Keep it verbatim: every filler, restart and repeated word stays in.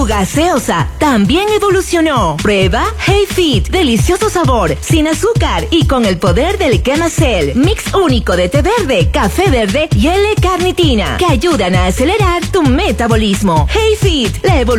Tu gaseosa también evolucionó. Prueba Hey Fit, delicioso sabor, sin azúcar y con el poder del Canacel, mix único de té verde, café verde y L-carnitina, que ayudan a acelerar tu metabolismo. Hey Fit, la evolución